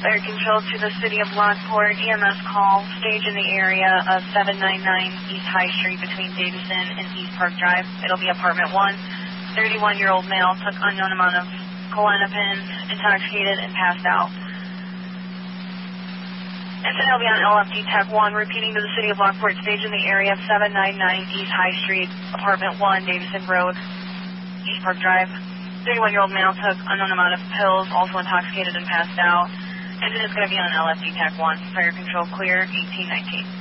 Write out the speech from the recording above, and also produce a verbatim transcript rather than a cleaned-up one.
Fire Control to the City of Lockport. E M S call. Stage in the area of seven ninety-nine East High Street between Davison and East Park Drive. It'll be apartment one. thirty-one-year-old male took unknown amount of Klonopin, intoxicated, and passed out. Incident will be on L F D Tech one, repeating to the City of Lockport. Stage in the area of seven ninety-nine East High Street, apartment one, Davison Road, East Park Drive. thirty-one-year-old male took unknown amount of pills, also intoxicated and passed out. Incident is going to be on L F D Tech one. Fire Control clear, eighteen nineteen.